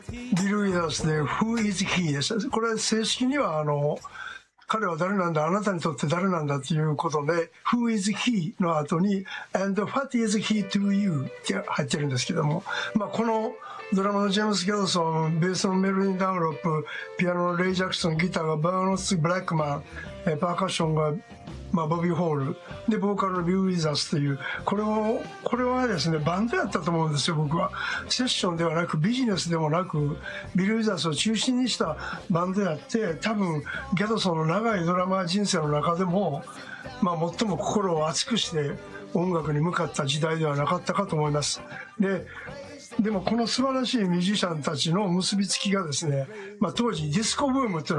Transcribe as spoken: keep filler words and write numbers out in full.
ビル・ウィザースで Who is he です。これ正式にはあの彼は誰なんだ、あなたにとって誰なんだということで Who is he の後に And what is he to you って入ってるんですけども、まあ、このドラマのジェームス・ギャドソン、ベースのメルリン・ダンロップ、ピアノのレイ・ジャクソン、ギターがバーノス・ブラックマン、パーカッションがまあ、ボビー・ホールでボーカルのビル・ウィザースというこれをこれはですねバンドやったと思うんですよ。僕はセッションではなくビジネスでもなくビル・ウィザースを中心にしたバンドやって、多分ギャドソンの長いドラマ人生の中でも、まあ、最も心を熱くして音楽に向かった時代ではなかったかと思います。ででもこの素晴らしいミュージシャンたちの結びつきがですね、まあ、当時ディスコブームっていうの